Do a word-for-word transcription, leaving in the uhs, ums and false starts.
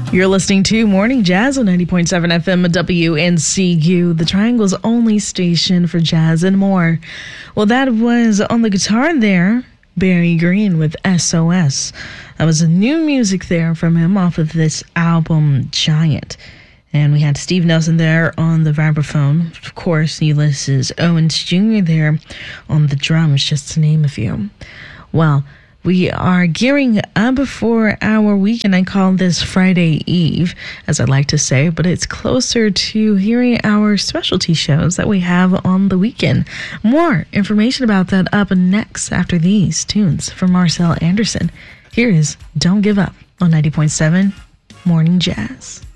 You're listening to Morning Jazz on ninety point seven F M W N C U, the Triangle's only station for jazz and more. Well, that was on the guitar there, Barry Green with S O S. That was a new music there from him off of this album, Giant. And we had Steve Nelson there on the vibraphone. Of course, Ulysses Owens Junior there on the drums, just to name a few. Well, we are gearing up for our weekend. I call this Friday Eve, as I like to say, but it's closer to hearing our specialty shows that we have on the weekend. More information about that up next after these tunes from Marcel Anderson. Here is Don't Give Up on ninety point seven Morning Jazz.